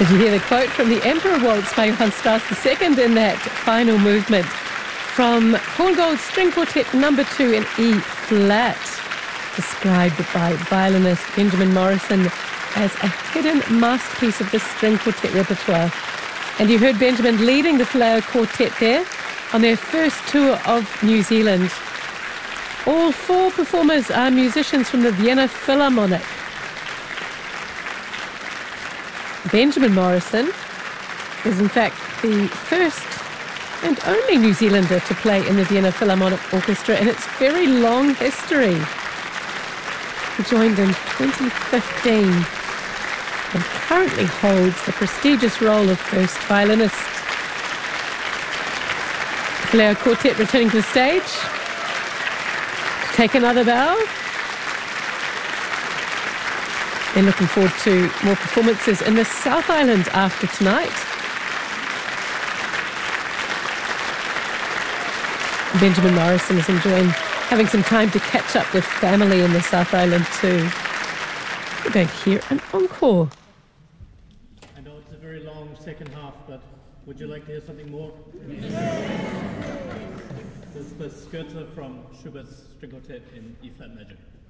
Did you hear the quote from the Emperor Waltz by Johann Strauss II in that final movement from Korngold's String Quartet No. 2 in E flat, described by violinist Benjamin Morrison as a hidden masterpiece of the string quartet repertoire. And you heard Benjamin leading the Fleur Quartet there on their first tour of New Zealand. All four performers are musicians from the Vienna Philharmonic. Benjamin Morrison is in fact the first and only New Zealander to play in the Vienna Philharmonic Orchestra in its very long history. He joined in 2015 and currently holds the prestigious role of first violinist. Fleur Quartet returning to the stage. Take another bow. They're looking forward to more performances in the South Island after tonight. Benjamin Morrison is enjoying having some time to catch up with family in the South Island too. We're going to hear an encore. I know it's a very long second half, but would you like to hear something more? This is the Scherzo from Schubert's String Quartet in E-flat major.